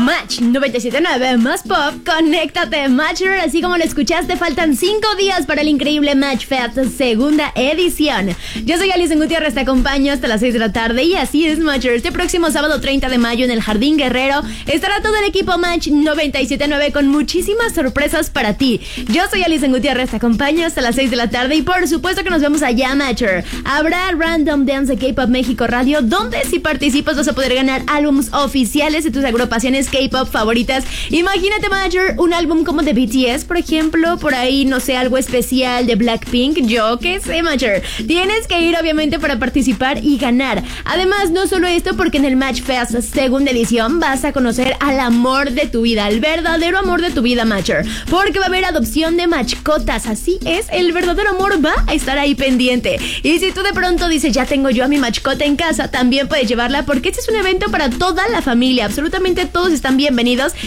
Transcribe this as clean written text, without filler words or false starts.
Match 97.9 más pop, conéctate Matcher, así como lo escuchaste, faltan 5 días para el increíble Match Fest segunda edición. Yo soy Alison Gutiérrez, te acompaño hasta las 6 de la tarde y así es Matcher. Este próximo sábado 30 de mayo en el Jardín Guerrero estará todo el equipo Match 97.9 con muchísimas sorpresas para ti. Yo soy Alison Gutiérrez, te acompaño hasta las 6 de la tarde y por supuesto que nos vemos allá Matcher. Habrá Random Dance de K-Pop México Radio, donde si participas vas a poder ganar álbumes oficiales de tus agrupaciones K-Pop favoritas. Imagínate Matcher, un álbum como de BTS, por ejemplo, por ahí, no sé, algo especial de Blackpink, yo qué sé Matcher. Tienes que ir obviamente para participar y ganar. Además, no solo esto, porque en el Match Fest segunda edición vas a conocer al amor de tu vida, el verdadero amor de tu vida Matcher, porque va a haber adopción de mascotas, así es, el verdadero amor va a estar ahí pendiente. Y si tú de pronto dices, ya tengo yo a mi mascota en casa, también puedes llevarla, porque este es un evento para toda la familia, absolutamente todos están bienvenidos